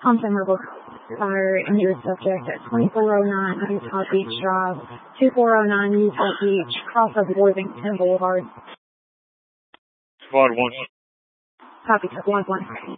Compton River Fire, injured subject at 2409 Utah Beach Drive, 2409 Utah Beach, cross of Worthington Boulevard. Squad 1. Copy, Squad 1.